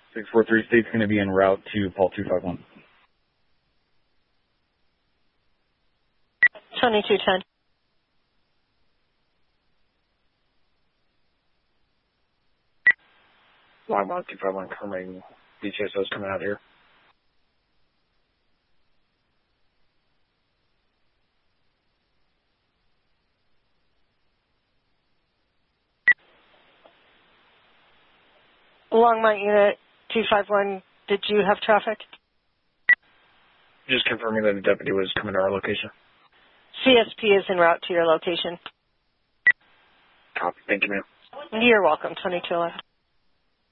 643 State's going to be en route to Paul 251. 2210. Longmont 251 confirming DCSO's coming out here. Longmont Unit 251, did you have traffic? Just confirming that the deputy was coming to our location. CSP is en route to your location. Copy. Thank you, ma'am. You're welcome, 2211.